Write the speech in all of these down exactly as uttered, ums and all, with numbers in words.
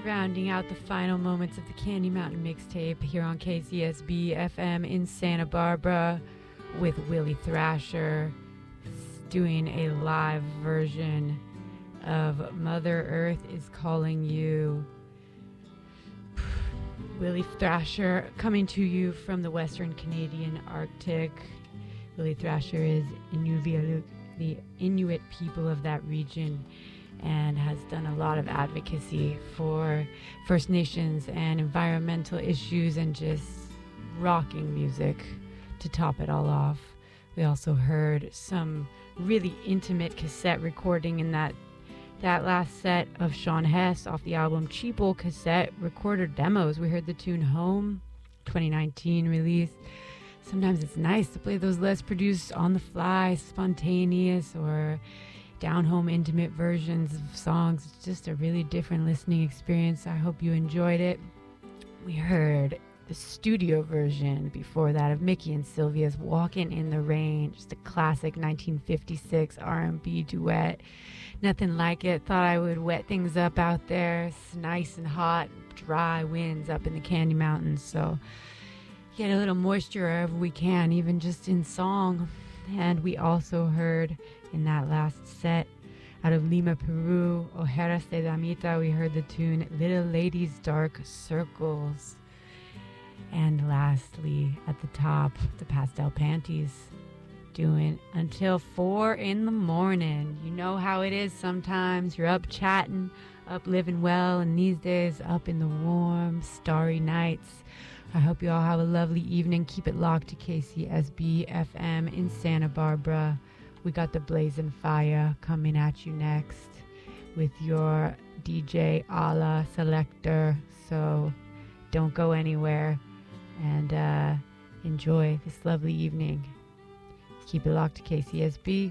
rounding out the final moments of the Candy Mountain mixtape here on K C S B F M in Santa Barbara with Willie Thrasher doing a live version of Mother Earth is Calling You. Willie Thrasher coming to you from the Western Canadian Arctic. Willie Thrasher is Inuvialuit, the Inuit people of that region, and has done a lot of advocacy for First Nations and environmental issues and just rocking music to top it all off. We also heard some really intimate cassette recording in that that last set of Sean Hess off the album Cheapo cassette recorder demos. We heard the tune Home, twenty nineteen release. Sometimes it's nice to play those less produced, on the fly, spontaneous, or down home intimate versions of songs. It's just a really different listening experience. I hope you enjoyed it. We heard the studio version before that of Mickey and Sylvia's Walking in the Rain, just a classic nineteen fifty-six R and B duet. Nothing like it. Thought I would wet things up out there. It's nice and hot, dry winds up in the Candy Mountains, so get a little moisture wherever we can, even just in song. And we also heard in that last set out of Lima, Peru, Ojeras de Damita, we heard the tune Little Lady's Dark Circles. And lastly, at the top, the Pastel Panties doing Until four in the morning. You know how it is sometimes. You're up chatting, up living well, and these days up in the warm, starry nights. I hope you all have a lovely evening. Keep it locked to K C S B F M in Santa Barbara. We got the Blazing Fire coming at you next with your D J Ala selector. So don't go anywhere and uh, enjoy this lovely evening. Keep it locked to K C S B.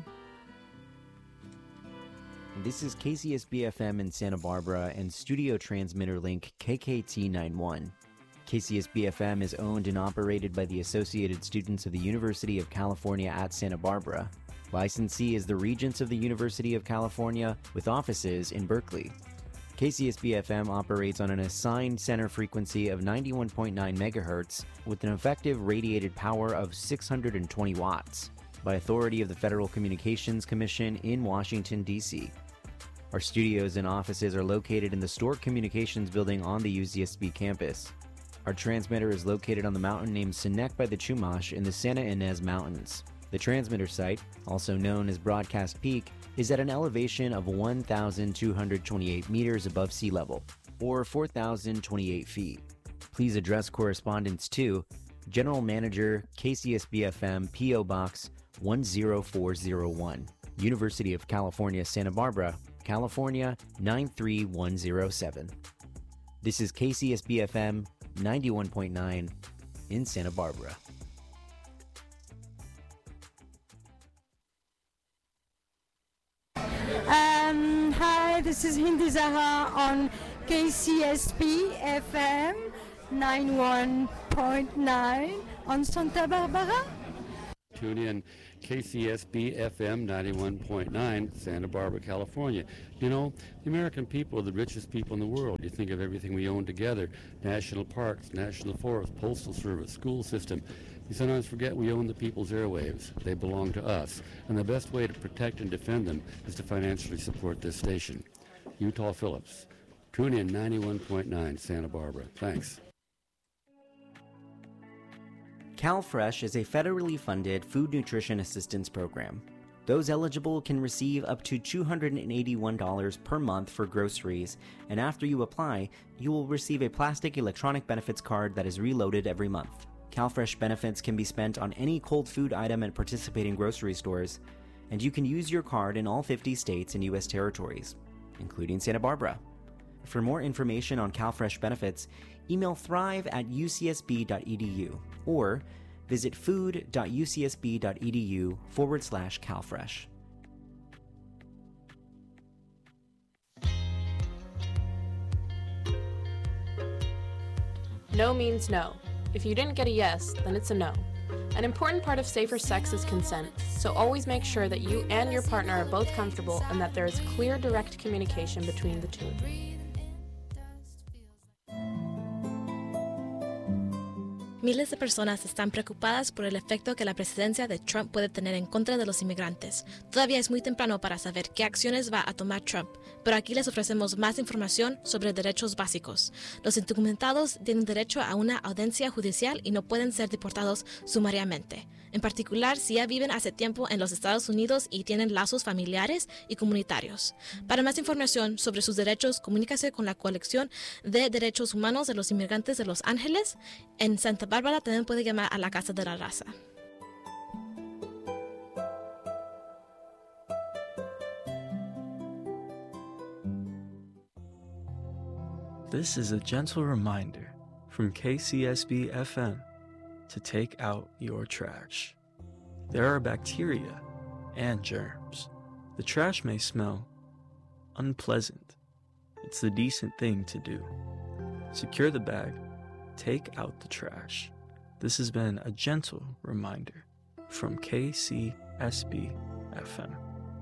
This is K C S B F M in Santa Barbara and studio transmitter link K K T ninety-one. K C S B F M is owned and operated by the Associated Students of the University of California at Santa Barbara. Licensee is the Regents of the University of California with offices in Berkeley. K C S B F M operates on an assigned center frequency of ninety-one point nine megahertz with an effective radiated power of six hundred twenty watts by authority of the Federal Communications Commission in Washington, D C Our studios and offices are located in the Stork Communications Building on the U C S B campus. Our transmitter is located on the mountain named Sinek by the Chumash in the Santa Ynez Mountains. The transmitter site, also known as Broadcast Peak, is at an elevation of one thousand two hundred twenty-eight meters above sea level, or four thousand twenty-eight feet. Please address correspondence to General Manager, K C S B F M, P O Box one zero four zero one, University of California, Santa Barbara, California nine three one zero seven. This is K C S B F M ninety-one point nine in Santa Barbara. Um, hi, this is Hindi Zaha on K C S B F M ninety-one point nine on Santa Barbara. Tune in K C S B F M ninety-one point nine, Santa Barbara, California. You know, the American people are the richest people in the world. You think of everything we own together: national parks, national forests, postal service, school system. You sometimes forget we own the people's airwaves. They belong to us. And the best way to protect and defend them is to financially support this station. Utah Phillips. Tune in ninety-one point nine, Santa Barbara. Thanks. CalFresh is a federally funded food nutrition assistance program. Those eligible can receive up to two hundred eighty-one dollars per month for groceries, and after you apply, you will receive a plastic electronic benefits card that is reloaded every month. CalFresh benefits can be spent on any cold food item at participating grocery stores, and you can use your card in all fifty states and U S territories, including Santa Barbara. For more information on CalFresh benefits, email thrive at u c s b dot e d u or visit food.ucsb.edu forward slash CalFresh. No means no. If you didn't get a yes, then it's a no. An important part of safer sex is consent, so always make sure that you and your partner are both comfortable and that there is clear, direct communication between the two. Miles de personas están preocupadas por el efecto que la presidencia de Trump puede tener en contra de los inmigrantes. Todavía es muy temprano para saber qué acciones va a tomar Trump, pero aquí les ofrecemos más información sobre derechos básicos. Los indocumentados tienen derecho a una audiencia judicial y no pueden ser deportados sumariamente. En particular, si ya viven hace tiempo en los Estados Unidos y tienen lazos familiares y comunitarios. Para más información sobre sus derechos, comunícase con la Colección de Derechos Humanos de los Inmigrantes de Los Ángeles. En Santa Bárbara también puede llamar a la Casa de la Raza. This is a gentle reminder from K C S B F M to take out your trash. There are bacteria and germs. The trash may smell unpleasant. It's the decent thing to do. Secure the bag, take out the trash. This has been a gentle reminder from K C S B F M.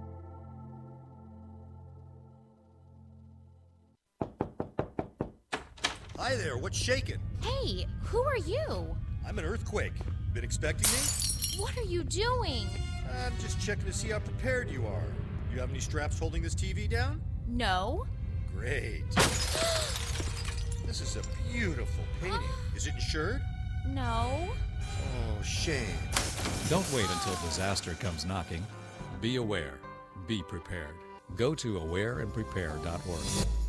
Hi there, what's shaking? Hey, who are you? I'm an earthquake. Been expecting me? What are you doing? I'm just checking to see how prepared you are. You have any straps holding this T V down? No. Great. This is a beautiful painting. Is it insured? No. Oh, shame. Don't wait until disaster comes knocking. Be aware. Be prepared. Go to aware and prepare dot org.